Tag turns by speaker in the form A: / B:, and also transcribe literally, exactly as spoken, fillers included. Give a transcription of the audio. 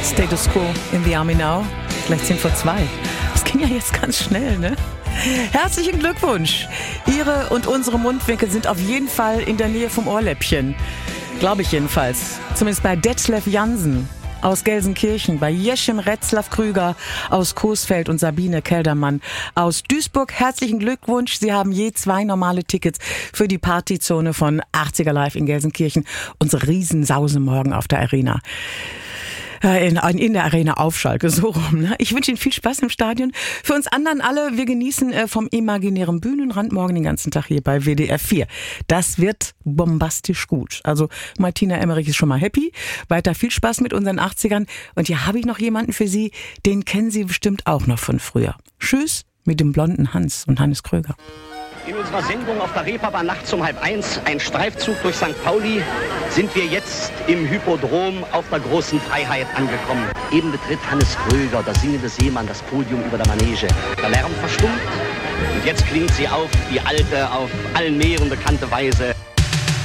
A: Status Quo in the Army Now. Gleich zehn vor zwei. Das ging ja jetzt ganz schnell, ne? Herzlichen Glückwunsch. Ihre und unsere Mundwinkel sind auf jeden Fall in der Nähe vom Ohrläppchen. Glaube ich jedenfalls. Zumindest bei Detlef Jansen aus Gelsenkirchen, bei Jeschim Retzlaff-Krüger aus Coesfeld und Sabine Keldermann aus Duisburg. Herzlichen Glückwunsch. Sie haben je zwei normale Tickets für die Partyzone von achtziger Live in Gelsenkirchen. Unsere Riesensause morgen auf der Arena. In, in der Arena auf Schalke, so rum. Ne? Ich wünsche Ihnen viel Spaß im Stadion. Für uns anderen alle, wir genießen äh, vom imaginären Bühnenrand morgen den ganzen Tag hier bei W D R vier. Das wird bombastisch gut. Also Martina Emmerich ist schon mal happy. Weiter viel Spaß mit unseren achtzigern. Und hier habe ich noch jemanden für Sie, den kennen Sie bestimmt auch noch von früher. Tschüss mit dem blonden Hans und Hannes Kröger.
B: In unserer Sendung auf der Reeperbahn nachts um halb eins, ein Streifzug durch Sankt Pauli, sind wir jetzt im Hypodrom auf der großen Freiheit angekommen. Eben betritt Hannes Kröger, der singende Seemann, das Podium über der Manege. Der Lärm verstummt und jetzt klingt sie auf, die alte, auf allen Meeren bekannte Weise.